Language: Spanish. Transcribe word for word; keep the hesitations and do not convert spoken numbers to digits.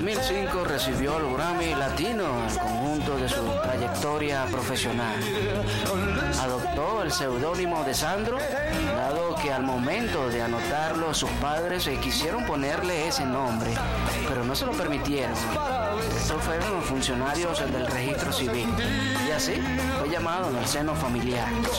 dos mil cinco recibió el Grammy Latino al conjunto de su trayectoria profesional. Adoptó el seudónimo de Sandro, dado que al momento de anotarlo sus padres eh, quisieron ponerle ese nombre, pero no se lo permitieron. Estos fueron los funcionarios del registro civil, y así fue llamado en el seno familiar.